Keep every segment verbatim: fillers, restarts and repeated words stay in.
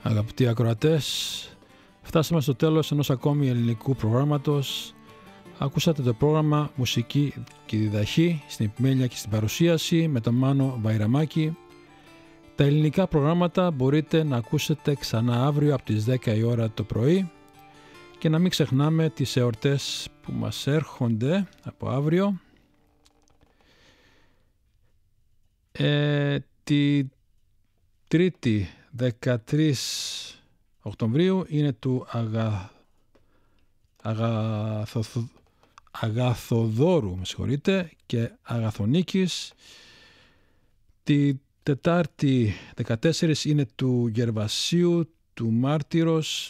Αγαπητοί ακροατές, φτάσαμε στο τέλος ενός ακόμη ελληνικού προγράμματος. Ακούσατε το πρόγραμμα Μουσική και Διδαχή στην επιμέλεια και στην παρουσίαση με τον Μάνο Βαϊραμάκη. Τα ελληνικά προγράμματα μπορείτε να ακούσετε ξανά αύριο από τις δέκα η ώρα το πρωί και να μην ξεχνάμε τις εορτές που μας έρχονται από αύριο. Ε, τη Τρίτη δεκατρείς Οκτωβρίου είναι του Αγα... Αγαθο... Αγαθοδόρου με συγχωρείτε, και Αγαθονίκης. Τη Τετάρτη δεκατέσσερις είναι του Γερβασίου, του Μάρτυρος.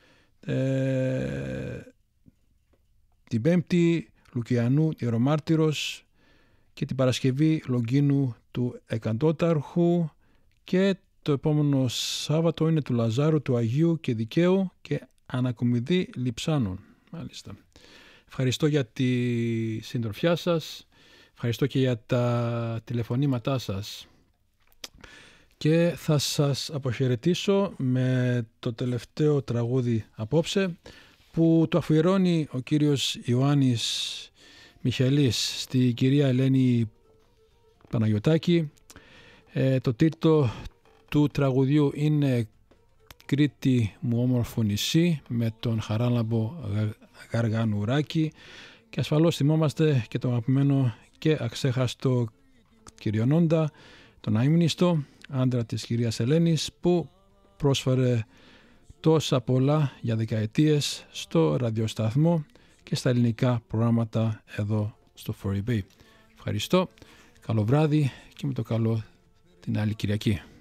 Ε... Την Πέμπτη Λουκιανού Ιερομάρτυρος και την Παρασκευή Λογκίνου του Εκατόταρχου, και το επόμενο Σάββατο είναι του Λαζάρου, του Αγίου και Δικαίου και Ανακομιδή Λιψάνων. Μάλιστα. Ευχαριστώ για τη συντροφιά σας, ευχαριστώ και για τα τηλεφωνήματά σας και θα σας αποχαιρετήσω με το τελευταίο τραγούδι απόψε που το αφιερώνει ο κύριος Ιωάννης Μιχαηλής στη κυρία Ελένη Παναγιωτάκη. Ε, το τίτλο του τραγουδιού είναι «Κρήτη μου όμορφο νησί» με τον Χαράλαμπο Γαργανουράκη, και ασφαλώς θυμόμαστε και το αγαπημένο και αξέχαστο Κυριονόντα, τον αείμνηστο άντρα της κυρίας Ελένης, που πρόσφερε τόσα πολλά για δεκαετίες στο ραδιοσταθμό και στα ελληνικά προγράμματα εδώ στο φορ ι μπι. Ευχαριστώ, καλό βράδυ και με το καλό την άλλη Κυριακή.